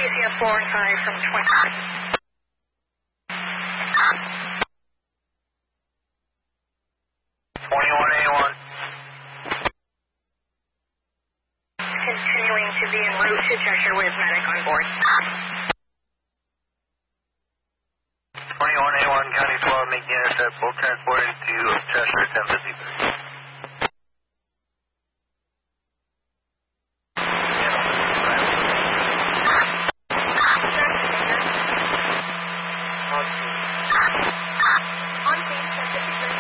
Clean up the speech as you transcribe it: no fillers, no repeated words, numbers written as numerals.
TCS 415 from 20. Continuing to be en route to Cheshire with medic on board. 21A1, County 12, making intercept, full transported to Cheshire, 1050.